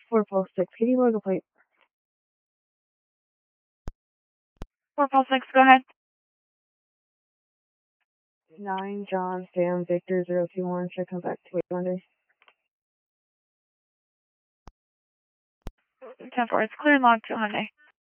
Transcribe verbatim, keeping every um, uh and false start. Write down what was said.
four Pulse six, can you log a plate? four Pulse six, go ahead. nine John Sam Victor zero two one, should I come back to eight Monday? ten four, it's clear and logged to Hyundai.